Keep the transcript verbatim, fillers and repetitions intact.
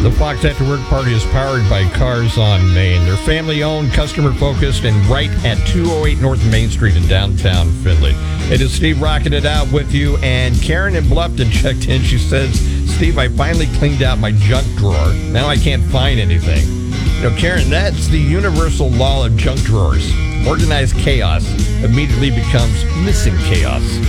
The Fox After Work Party is powered by Cars on Main. They're family-owned, customer-focused, and right at two oh eight North Main Street in downtown Findlay. It is Steve rocking it out with you, and Karen in Bluffton checked in. She says, Steve, I finally cleaned out my junk drawer. Now I can't find anything. You know, Karen, that's the universal law of junk drawers. Organized chaos immediately becomes missing chaos.